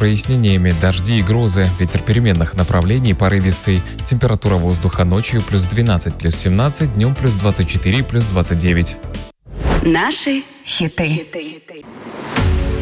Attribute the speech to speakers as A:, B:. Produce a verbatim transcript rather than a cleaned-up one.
A: прояснениями, дожди и грозы, ветер переменных направлений, порывистый, температура воздуха ночью плюс двенадцать, плюс семнадцать, днем плюс двадцать четыре, плюс двадцать девять.
B: Наши хиты.